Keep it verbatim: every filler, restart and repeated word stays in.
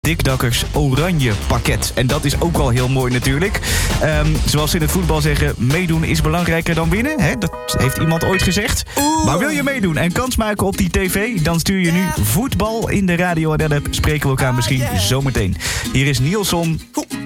Dick Dakkers oranje pakket. En dat is ook al heel mooi natuurlijk. Um, zoals ze in het voetbal zeggen, meedoen is belangrijker dan winnen. Hè? Dat heeft iemand ooit gezegd. Oeh. Maar wil je meedoen en kans maken op die tv? Dan stuur je nu voetbal in de Radio Ardennen. Spreken we elkaar misschien zometeen. Hier is Nielson.